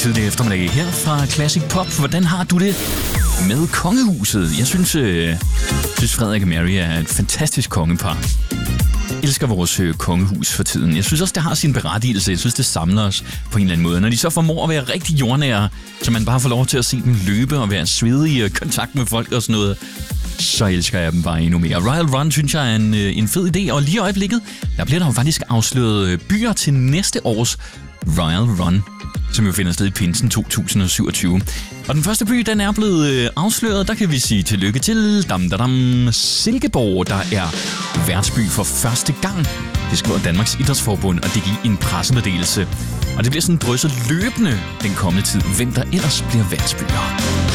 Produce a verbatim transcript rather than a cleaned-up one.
tidlig eftermiddag her fra Classic Pop. Hvordan har du det med kongehuset? Jeg synes, øh, synes Frederik og Mary er et fantastisk kongepar. Jeg elsker vores øh, kongehus for tiden. Jeg synes også, det har sin berettigelse. Jeg synes, det samler os på en eller anden måde. Når de så formår at være rigtig jordnære, så man bare får lov til at se dem løbe og være svedige og kontakt med folk og sådan noget, så elsker jeg dem bare endnu mere. Royal Run synes jeg er en, en fed idé, og lige i øjeblikket, der bliver der jo faktisk afsløret byer til næste års Royal Run, som jo finder sted i pinsen to tusind syvogtyve. Og den første by, den er blevet afsløret. Der kan vi sige tillykke til dam, dam, dam, Silkeborg, der er værtsby for første gang. Det skriver Danmarks Idrætsforbund, og det giver en pressemeddelelse. Og det bliver sådan drysset løbende den kommende tid, hvem der ellers bliver værtsbyer.